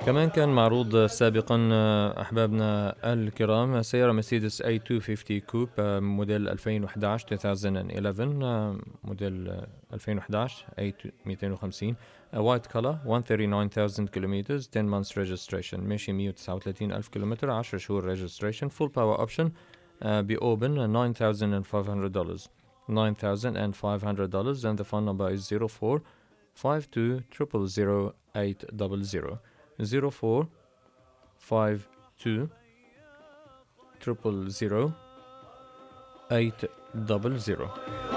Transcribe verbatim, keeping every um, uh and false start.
كمان كان معروض سابقا أحبابنا الكرام سيارة مرسيدس إيه مئتين وخمسين كوب موديل ألفين وإحدى عشر ألفين وإحدى عشر موديل ألفين وإحدى عشر إيه مئتين وخمسين وايت كولر مئة وثلاثة وثمانين ألف كيلومتر عشرة months registration ماشي مية وتسعة وثلاثين ألف كيلومتر عشرة شهور registration full power option بأوبن nine thousand five hundred dollars nine thousand five hundred dollars and the phone number is zero four five two zero zero zero eight zero zero zero four five two zero zero zero eight zero zero.